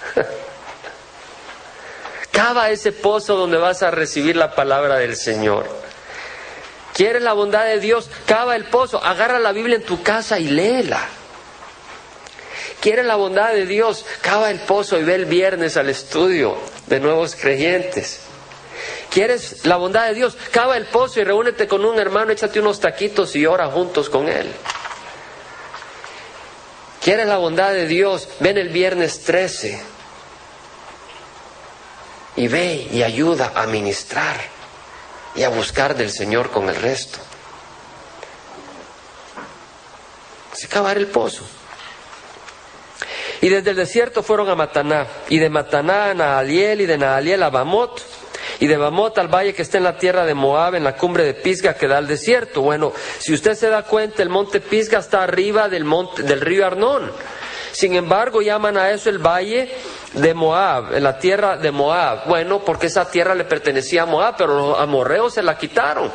Cava ese pozo donde vas a recibir la palabra del Señor. ¿Quieres la bondad de Dios? Cava el pozo. Agarra la Biblia en tu casa y léela. ¿Quieres la bondad de Dios? Cava el pozo y ve el viernes al estudio de nuevos creyentes. ¿Quieres la bondad de Dios? Cava el pozo y reúnete con un hermano, échate unos taquitos y ora juntos con él. ¿Quieres la bondad de Dios? Ven el viernes 13. Y ve y ayuda a ministrar y a buscar del Señor con el resto. Se cavar el pozo. Y desde el desierto fueron a Mataná, y de Mataná a Nahaliel, y de Nahaliel a Bamot, y de Bamot al valle que está en la tierra de Moab, en la cumbre de Pisga que da al desierto. Bueno, si usted se da cuenta, el monte Pisga está arriba del río Arnón. Sin embargo, llaman a eso el valle de Moab, en la tierra de Moab. Bueno, porque esa tierra le pertenecía a Moab, pero los amorreos se la quitaron.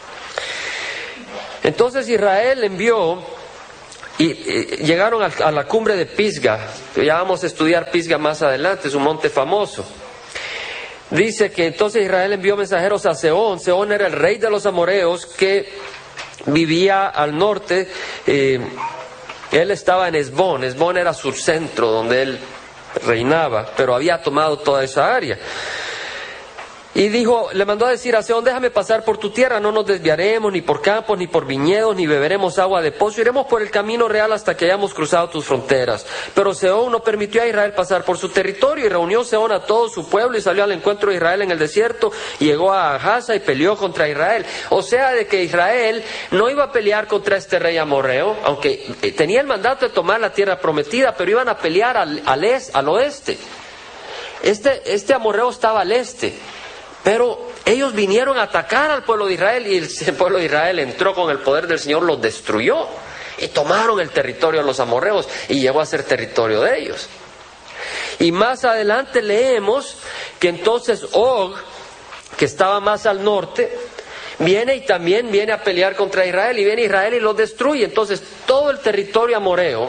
Entonces Israel envió, y llegaron a la cumbre de Pisga. Ya vamos a estudiar Pisga más adelante, es un monte famoso. Dice que entonces Israel envió mensajeros a Sehón. Sehón era el rey de los amorreos que vivía al norte. Él estaba en Hesbón. Hesbón era su centro donde él reinaba, pero había tomado toda esa área. Y dijo, le mandó a decir a Sehón: déjame pasar por tu tierra, no nos desviaremos ni por campos, ni por viñedos, ni beberemos agua de pozo, iremos por el camino real hasta que hayamos cruzado tus fronteras. Pero Sehón no permitió a Israel pasar por su territorio, y reunió Sehón a todo su pueblo y salió al encuentro de Israel en el desierto, y llegó a Haza y peleó contra Israel. O sea, de que Israel no iba a pelear contra este rey amorreo, aunque tenía el mandato de tomar la tierra prometida, pero iban a pelear al oeste. Este amorreo estaba al este. Pero ellos vinieron a atacar al pueblo de Israel, y el pueblo de Israel entró con el poder del Señor, los destruyó y tomaron el territorio de los amorreos y llegó a ser territorio de ellos. Y más adelante leemos que entonces Og, que estaba más al norte, viene y también viene a pelear contra Israel, y viene Israel y los destruye. Entonces todo el territorio amorreo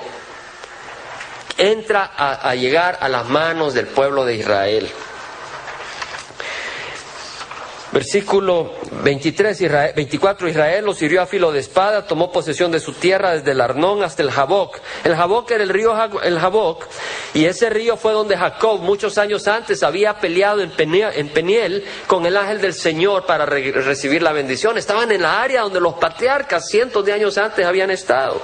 entra a llegar a las manos del pueblo de Israel. Versículo 24, Israel los hirió a filo de espada, tomó posesión de su tierra desde el Arnón hasta el Jaboc. El Jaboc era el río el Jaboc, y ese río fue donde Jacob muchos años antes había peleado en Peniel con el ángel del Señor para recibir la bendición. Estaban en la área donde los patriarcas cientos de años antes habían estado.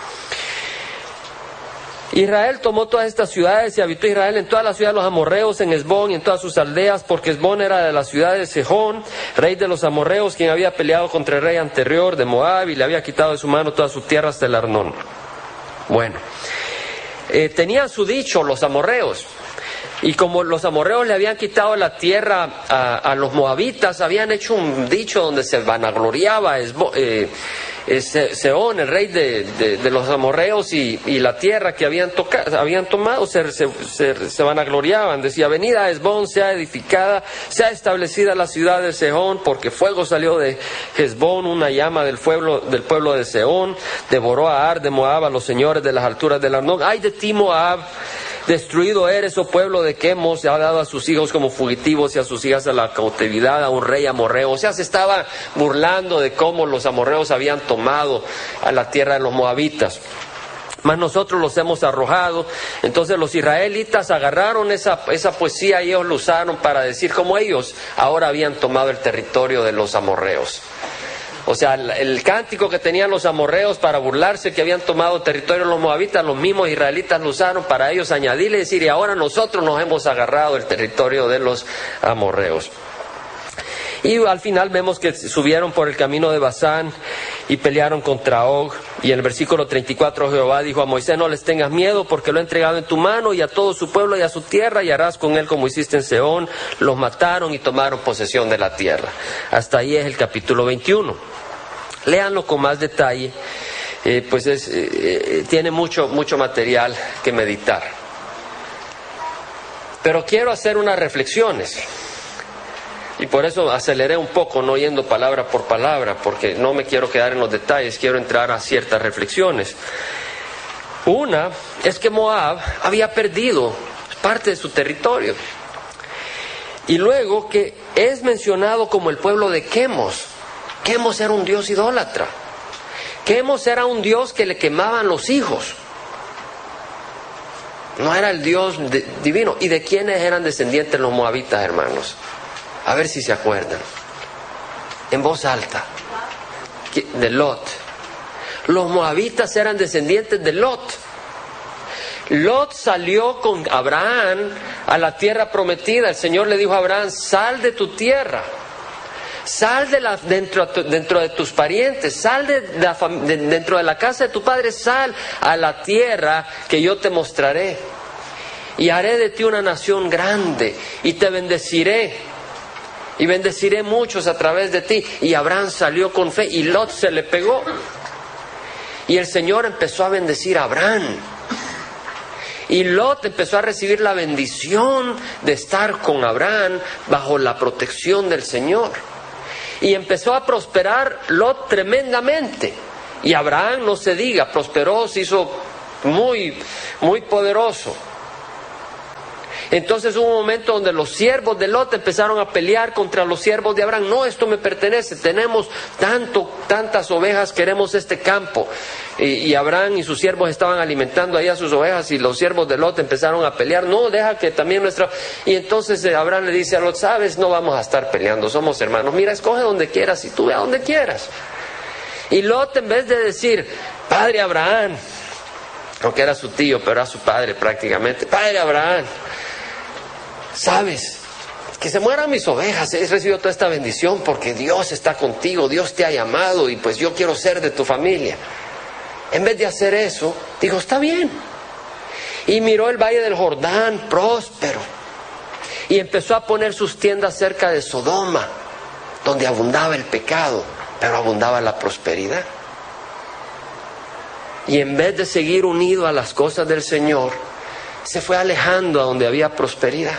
Israel tomó todas estas ciudades, y habitó Israel en todas las ciudades de los amorreos, en Hesbón y en todas sus aldeas, porque Hesbón era de la ciudad de Sehón, rey de los amorreos, quien había peleado contra el rey anterior de Moab, y le había quitado de su mano toda su tierra hasta el Arnón. Bueno, tenían su dicho los amorreos, y como los amorreos le habían quitado la tierra a los moabitas, habían hecho un dicho donde se vanagloriaba Sehón, el rey de los amorreos, y la tierra que habían tomado, se vanagloriaban. Decía: venid a Hesbón, sea edificada, sea establecida la ciudad de Sehón, porque fuego salió de Hesbón, una llama del pueblo de Sehón, devoró a Ar de Moab, a los señores de las alturas del Arnón. Ay de ti, Moab, destruido eres, oh pueblo de Quemos, se ha dado a sus hijos como fugitivos y a sus hijas a la cautividad, a un rey amorreo. O sea, se estaba burlando de cómo los amorreos habían tomado a la tierra de los moabitas. Mas nosotros los hemos arrojado. Entonces los israelitas agarraron esa poesía y ellos lo usaron para decir cómo ellos ahora habían tomado el territorio de los amorreos. O sea, el cántico que tenían los amorreos para burlarse que habían tomado territorio de los moabitas, los mismos israelitas lo usaron para ellos añadirle y decir: y ahora nosotros nos hemos agarrado el territorio de los amorreos. Y al final vemos que subieron por el camino de Basán y pelearon contra Og. Y en el versículo 34 Jehová dijo a Moisés: no les tengas miedo, porque lo he entregado en tu mano, y a todo su pueblo y a su tierra, y harás con él como hiciste en Sehón. Los mataron y tomaron posesión de la tierra. Hasta ahí es el capítulo 21. Léanlo con más detalle, tiene mucho material que meditar. Pero quiero hacer unas reflexiones, y por eso aceleré un poco, no yendo palabra por palabra, porque no me quiero quedar en los detalles, quiero entrar a ciertas reflexiones. Una es que Moab había perdido parte de su territorio, y luego que es mencionado como el pueblo de Quemos. Quemos era un dios idólatra. Quemos era un dios que le quemaban los hijos. No era el Dios divino. ¿Y de quiénes eran descendientes los moabitas, hermanos? A ver si se acuerdan. En voz alta. De Lot. Los moabitas eran descendientes de Lot. Lot salió con Abraham a la tierra prometida. El Señor le dijo a Abraham: sal de tu tierra. Sal dentro de tus parientes, sal dentro de la casa de tu padre, sal a la tierra que yo te mostraré. Y haré de ti una nación grande y te bendeciré. Y bendeciré muchos a través de ti. Y Abraham salió con fe y Lot se le pegó. Y el Señor empezó a bendecir a Abraham. Y Lot empezó a recibir la bendición de estar con Abraham bajo la protección del Señor. Y empezó a prosperar Lot tremendamente. Y Abraham, no se diga, prosperó, se hizo muy, muy poderoso. Entonces hubo un momento donde los siervos de Lot empezaron a pelear contra los siervos de Abraham. No, esto me pertenece, tenemos tantas ovejas, queremos este campo. Y Abraham y sus siervos estaban alimentando ahí a sus ovejas y los siervos de Lot empezaron a pelear. No, deja que también nuestra... Y entonces Abraham le dice a Lot, sabes, no vamos a estar peleando, somos hermanos. Mira, escoge donde quieras y tú ve a donde quieras. Y Lot, en vez de decir, padre Abraham, aunque era su tío, pero era su padre prácticamente, padre Abraham, sabes, que se mueran mis ovejas, he recibido toda esta bendición porque Dios está contigo, Dios te ha llamado y pues yo quiero ser de tu familia. En vez de hacer eso, dijo, está bien. Y miró el valle del Jordán, próspero. Y empezó a poner sus tiendas cerca de Sodoma, donde abundaba el pecado, pero abundaba la prosperidad. Y en vez de seguir unido a las cosas del Señor, se fue alejando a donde había prosperidad.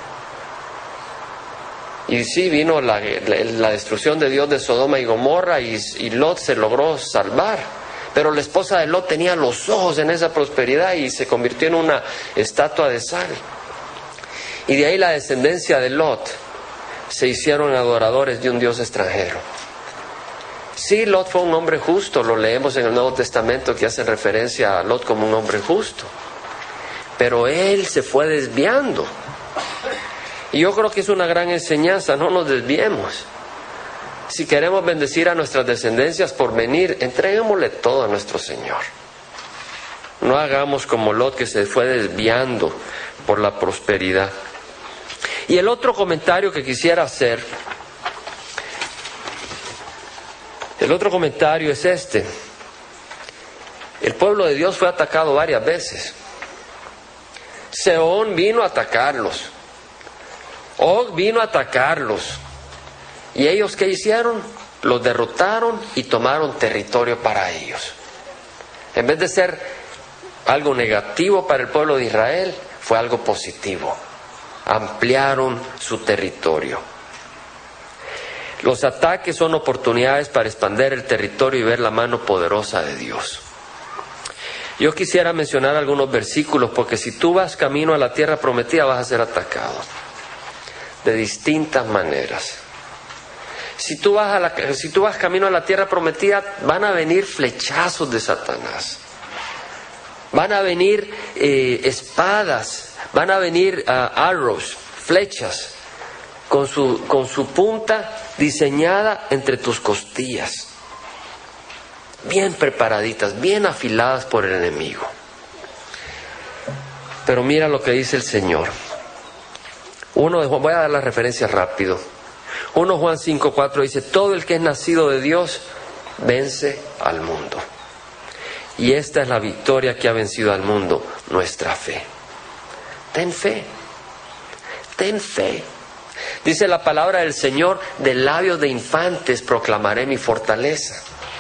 Y sí, vino la destrucción de Dios de Sodoma y Gomorra y Lot se logró salvar. Pero la esposa de Lot tenía los ojos en esa prosperidad y se convirtió en una estatua de sal. Y de ahí la descendencia de Lot se hicieron adoradores de un Dios extranjero. Sí, Lot fue un hombre justo, lo leemos en el Nuevo Testamento que hace referencia a Lot como un hombre justo. Pero él se fue desviando. Y yo creo que es una gran enseñanza, no nos desviemos. Si queremos bendecir a nuestras descendencias por venir, entreguémosle todo a nuestro Señor. No hagamos como Lot que se fue desviando por la prosperidad. Y el otro comentario que quisiera hacer, es este. El pueblo de Dios fue atacado varias veces. Sehón vino a atacarlos. Og vino a atacarlos. ¿Y ellos qué hicieron? Los derrotaron y tomaron territorio para ellos. En vez de ser algo negativo para el pueblo de Israel, fue algo positivo. Ampliaron su territorio. Los ataques son oportunidades para expandir el territorio y ver la mano poderosa de Dios. Yo quisiera mencionar algunos versículos porque si tú vas camino a la tierra prometida vas a ser atacado de distintas maneras. Si tú vas camino a la tierra prometida, van a venir flechazos de Satanás. Van a venir espadas, van a venir arrows, flechas, con su punta diseñada entre tus costillas. Bien preparaditas, bien afiladas por el enemigo. Pero mira lo que dice el Señor. Voy a dar la referencia rápido. 1 Juan 5:4 dice, todo el que es nacido de Dios vence al mundo. Y esta es la victoria que ha vencido al mundo, nuestra fe. Ten fe. Ten fe. Dice la palabra del Señor, de labios de infantes proclamaré mi fortaleza.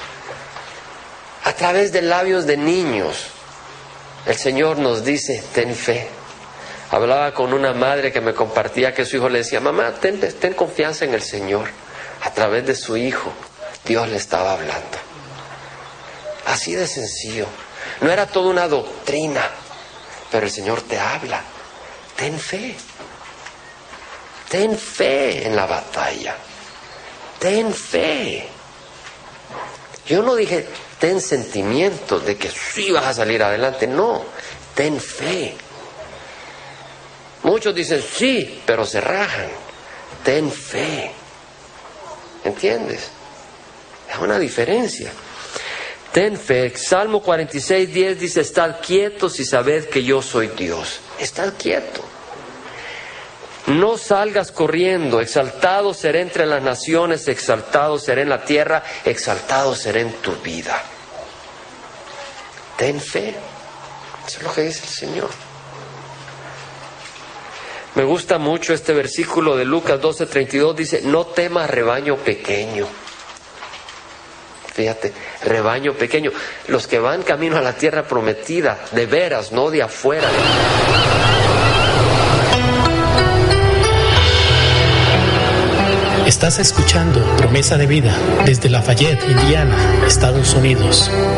A través de labios de niños, el Señor nos dice, ten fe. Hablaba con una madre que me compartía que su hijo le decía, mamá, ten confianza en el Señor. A través de su hijo, Dios le estaba hablando. Así de sencillo. No era toda una doctrina, pero el Señor te habla. Ten fe. Ten fe en la batalla. Ten fe. Yo no dije, ten sentimientos de que sí vas a salir adelante. No, ten fe. Muchos dicen sí, pero se rajan. Ten fe. ¿Entiendes? Es una diferencia. Ten fe. Salmo 46:10 dice, estad quietos y sabed que yo soy Dios. Estad quieto. No salgas corriendo, exaltado seré entre las naciones, exaltado seré en la tierra, exaltado seré en tu vida. Ten fe, eso es lo que dice el Señor. Me gusta mucho este versículo de Lucas 12:32, dice, no temas rebaño pequeño. Fíjate, rebaño pequeño, los que van camino a la tierra prometida, de veras, no de afuera. Estás escuchando Promesa de Vida desde Lafayette, Indiana, Estados Unidos.